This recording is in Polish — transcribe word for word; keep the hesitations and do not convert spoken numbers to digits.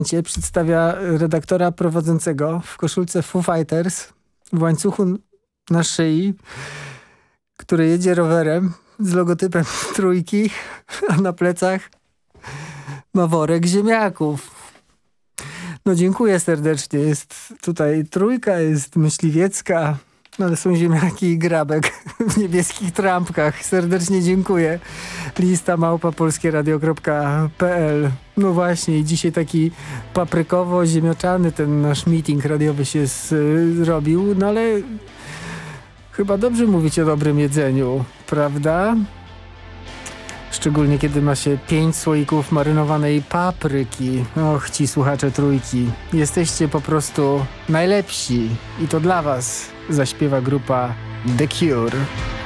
zdjęcie przedstawia redaktora prowadzącego w koszulce Foo Fighters, w łańcuchu na szyi, który jedzie rowerem z logotypem trójki, a na plecach ma worek ziemniaków. No dziękuję serdecznie. Jest tutaj trójka, jest myśliwiecka, ale są ziemniaki i grabek w niebieskich trampkach. Serdecznie dziękuję. Lista małpa polskieradio kropka p l. No właśnie, i dzisiaj taki paprykowo-ziemioczany ten nasz meeting radiowy się zrobił, no ale chyba dobrze mówić o dobrym jedzeniu, prawda? Szczególnie kiedy ma się pięć słoików marynowanej papryki. Och, ci słuchacze trójki. Jesteście po prostu najlepsi. I to dla was zaśpiewa grupa The Cure.